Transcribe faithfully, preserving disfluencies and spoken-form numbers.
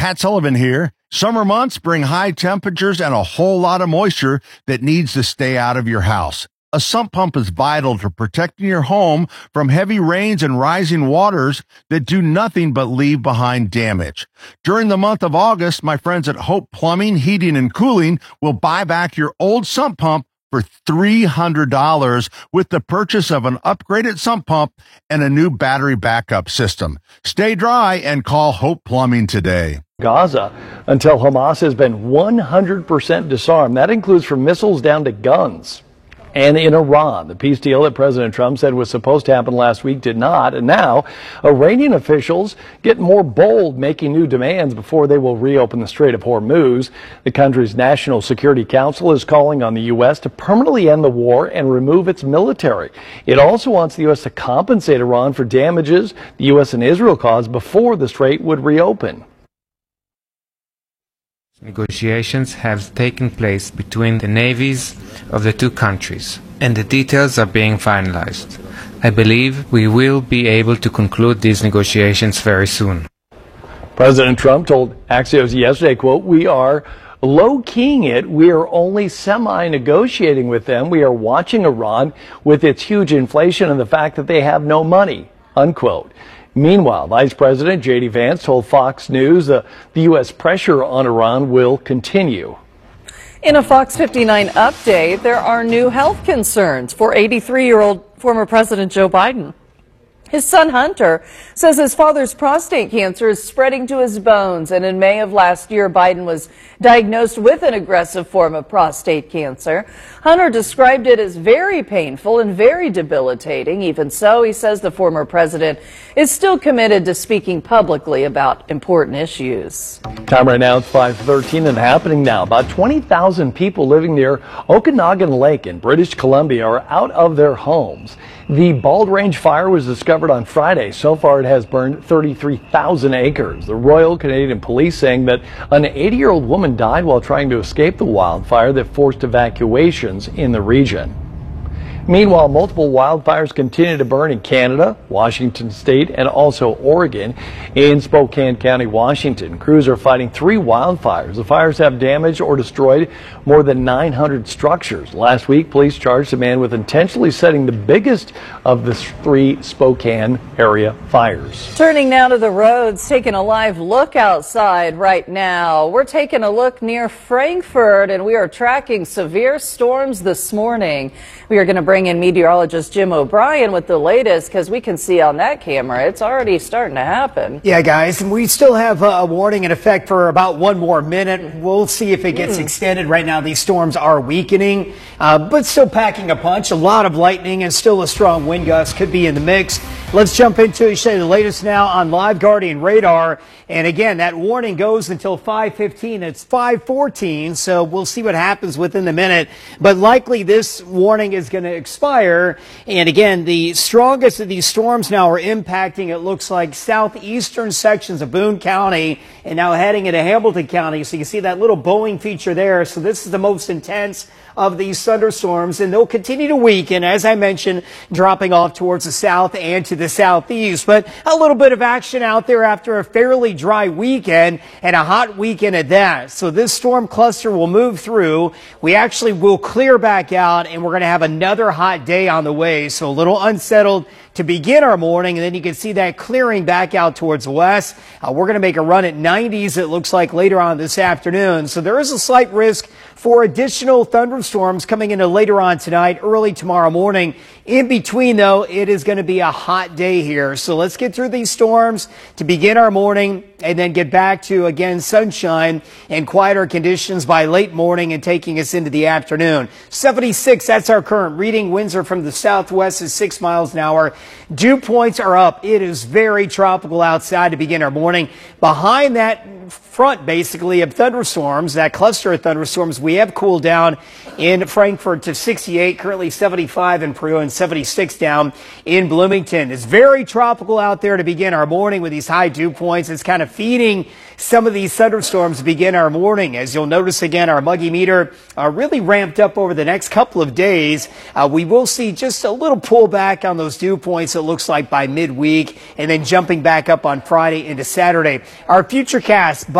Pat Sullivan here. Summer months bring high temperatures and a whole lot of moisture that needs to stay out of your house. A sump pump is vital to protecting your home from heavy rains and rising waters that do nothing but leave behind damage. During the month of August, my friends at Hope Plumbing, Heating, and Cooling will buy back your old sump pump for three hundred dollars with the purchase of an upgraded sump pump and a new battery backup system. Stay dry and call Hope Plumbing today. Gaza until Hamas has been one hundred percent disarmed. That includes from missiles down to guns. And in Iran, the peace deal that President Trump said was supposed to happen last week did not. And now Iranian officials get more bold, making new demands before they will reopen the Strait of Hormuz. The country's National Security Council is calling on the U S to permanently end the war and remove its military. It also wants the U S to compensate Iran for damages the U S and Israel caused before the strait would reopen. Negotiations have taken place between the navies of the two countries, and the details are being finalized. I believe we will be able to conclude these negotiations very soon. President Trump told Axios yesterday, quote, "We are low-keying it. We are only semi-negotiating with them. We are watching Iran with its huge inflation and the fact that they have no money," unquote. Meanwhile, Vice President J D Vance told Fox News uh, the U S pressure on Iran will continue. In a Fox fifty-nine update, there are new health concerns for eighty-three-year-old former President Joe Biden. His son Hunter says his father's prostate cancer is spreading to his bones, and in May of last year, Biden was diagnosed with an aggressive form of prostate cancer. Hunter described it as very painful and very debilitating. Even so, he says the former president is still committed to speaking publicly about important issues. Time right now, it's five thirteen and happening now. About twenty thousand people living near Okanagan Lake in British Columbia are out of their homes. The Bald Range fire was discovered on Friday. So far, it has burned thirty-three thousand acres. The Royal Canadian Police saying that an eighty-year-old woman died while trying to escape the wildfire that forced evacuations in the region. Meanwhile, multiple wildfires continue to burn in Canada, Washington State, and also Oregon. In Spokane County, Washington, crews are fighting three wildfires. The fires have damaged or destroyed more than nine hundred structures. Last week, police charged a man with intentionally setting the biggest of the three Spokane area fires. Turning now to the roads, taking a live look outside right now. We're taking a look near Frankfort, and we are tracking severe storms this morning. We are going to bring in meteorologist Jim O'Brien with the latest, because we can see on that camera it's already starting to happen. Yeah, guys, and we still have a warning in effect for about one more minute. We'll see if it gets mm. extended. Right now, these storms are weakening, uh, but still packing a punch. A lot of lightning and still a strong wind gust could be in the mix. Let's jump into show you the latest now on Live Guardian radar. And again, that warning goes until five fifteen. It's five fourteen, so we'll see what happens within the minute. But likely this warning is going to expire. And again, the strongest of these storms now are impacting, it looks like, southeastern sections of Boone County and now heading into Hamilton County. So you can see that little Boeing feature there. So this is the most intense of these thunderstorms, and they'll continue to weaken, as I mentioned, dropping off towards the south and to the southeast. But a little bit of action out there after a fairly dry weekend and a hot weekend at that. So this storm cluster will move through. We actually will clear back out, and we're going to have another hot day on the way. So a little unsettled to begin our morning, and then you can see that clearing back out towards the west. Uh, we're going to make a run at nineties, it looks like, later on this afternoon. So there is a slight risk for additional thunderstorms coming into later on tonight, early tomorrow morning. In between, though, it is going to be a hot day here. So let's get through these storms to begin our morning and then get back to, again, sunshine and quieter conditions by late morning and taking us into the afternoon. seventy-six, that's our current reading. Winds are from the southwest at six miles an hour. Dew points are up. It is very tropical outside to begin our morning. Behind that front, basically, of thunderstorms, that cluster of thunderstorms, we have cooled down in Frankfort to sixty-eight, currently seventy-five in Peru, and seventy-six down in Bloomington. It's very tropical out there to begin our morning with these high dew points. It's kind of feeding some of these thunderstorms to begin our morning. As you'll notice, again, our muggy meter uh, really ramped up over the next couple of days. Uh, we will see just a little pullback on those dew points, it looks like, by midweek, and then jumping back up on Friday into Saturday. Our future cast